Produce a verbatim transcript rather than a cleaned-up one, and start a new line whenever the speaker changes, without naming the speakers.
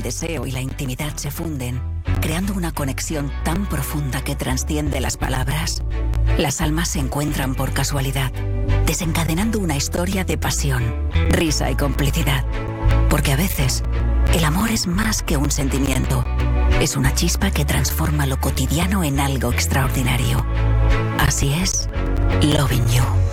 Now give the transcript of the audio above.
deseo y la intimidad se funden, creando una conexión tan profunda que trasciende las palabras. Las almas se encuentran por casualidad, desencadenando una historia de pasión, risa y complicidad. Porque a veces, el amor es más que un sentimiento. Es una chispa que transforma lo cotidiano en algo extraordinario. Así es, Loving You.